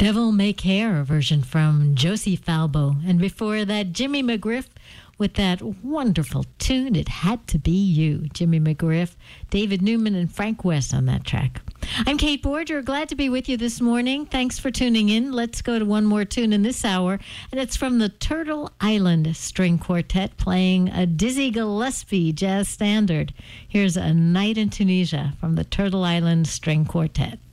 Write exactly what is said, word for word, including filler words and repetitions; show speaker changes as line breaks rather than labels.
Devil May Care, a version from Josie Falbo. And before that, Jimmy McGriff with that wonderful tune, It Had to Be You. Jimmy McGriff, David Newman, and Frank West on that track. I'm Kate Borger. Glad to be with you this morning. Thanks for tuning in. Let's go to one more tune in this hour, and it's from the Turtle Island String Quartet playing a Dizzy Gillespie jazz standard. Here's A Night in Tunisia from the Turtle Island String Quartet.